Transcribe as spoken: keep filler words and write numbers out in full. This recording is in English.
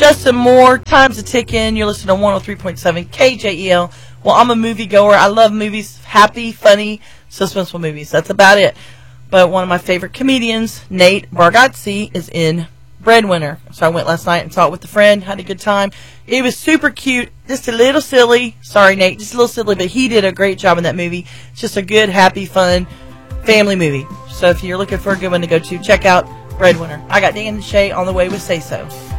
Justin Moore, time's a ticking. You're listening to one oh three point seven K J E L. Well, I'm a moviegoer. I love movies, happy, funny, suspenseful movies. That's about it. But one of my favorite comedians, Nate Bargatze, is in Breadwinner. So I went last night and saw it with a friend, had a good time. It was super cute, just a little silly. Sorry, Nate, just a little silly, but he did a great job in that movie. It's just a good, happy, fun family movie. So if you're looking for a good one to go to, check out Breadwinner. I got Dan and Shay on the way with Say So.